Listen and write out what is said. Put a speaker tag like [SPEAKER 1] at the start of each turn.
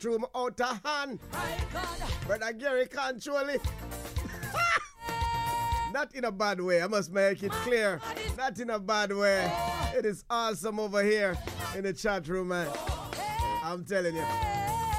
[SPEAKER 1] room out of hand. Brother Gary control it. Not in a bad way, I must make it clear. Not in a bad way. It is awesome over here in the chat room, man. I'm telling you.